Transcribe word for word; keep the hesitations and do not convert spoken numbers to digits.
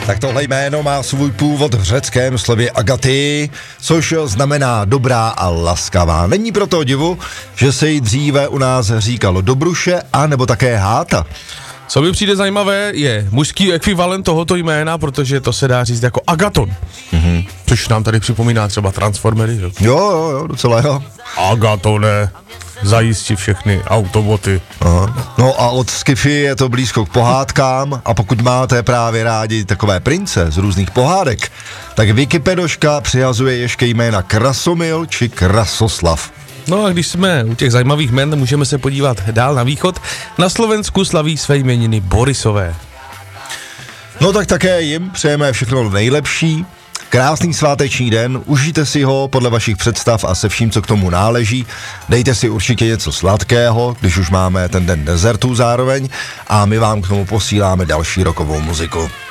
Tak tohle jméno má svůj původ v řeckém slově agaty, což znamená dobrá a laskavá. Není proto divu, že se jí dříve u nás říkalo Dobruše a nebo také Háta. Co mi přijde zajímavé, je mužský ekvivalent tohoto jména, protože to se dá říct jako Agaton. Mm-hmm. Což nám tady připomíná třeba Transformery. Jo, jo, jo, jo docela jo. Agatone, zajistí všechny autoboty. Aha. No a od sci-fi je to blízko k pohádkám a pokud máte právě rádi takové prince z různých pohádek, tak Wikipedoška přihazuje ještě jména Krasomil či Krasoslav. No a když jsme u těch zajímavých jmen, můžeme se podívat dál na východ. Na Slovensku slaví své jmeniny Borisové. No tak také jim přejeme všechno nejlepší. Krásný sváteční den, užijte si ho podle vašich představ a se vším, co k tomu náleží. Dejte si určitě něco sladkého, když už máme ten den dezertů zároveň a my vám k tomu posíláme další rokovou muziku.